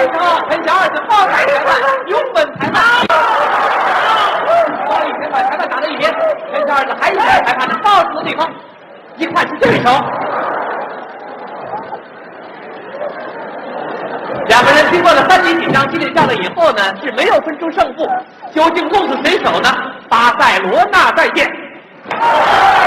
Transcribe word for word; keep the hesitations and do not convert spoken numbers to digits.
上，天下儿子宝盖天满，永奔裁判。王一先把裁判打到一边，天下儿子还一边裁判的报死的地方，一看是对手。两个人经过了三局紧张激烈较量以后呢，是没有分出胜负。究竟鹿死谁手呢？巴塞罗那再见。